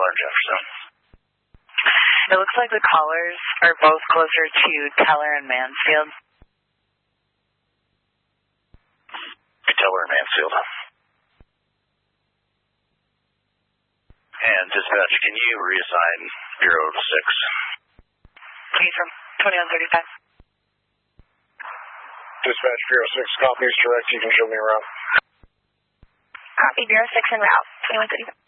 Teller and Jefferson. It looks like the callers are both closer to Teller and Mansfield. Teller and Mansfield. And dispatch, can you reassign Bureau to 6? Please, from 2135. Dispatch, Bureau 6, copies direct. You can show me around. Copy, Bureau 6 en route. 2135.